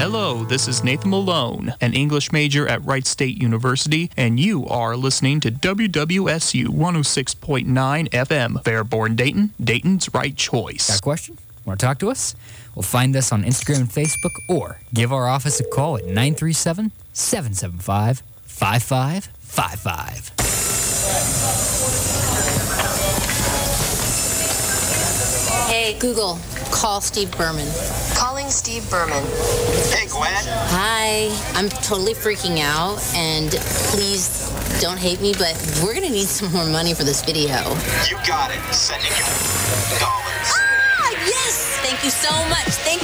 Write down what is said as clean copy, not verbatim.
Hello, this is Nathan Malone, an English major at Wright State University, and you are listening to WWSU 106.9 FM, Fairborn, Dayton, Dayton's right choice. Got a question? Want to talk to us? Well, find us on Instagram and Facebook, or give our office a call at 937-775-5555. Hey, Google, call Steve Berman. Calling Steve Berman. Hey, Gwen. Hi, I'm totally freaking out, and please don't hate me, but we're gonna need some more money for this video. You got it. Sending you dollars. Ah, yes! Thank you so much. Thank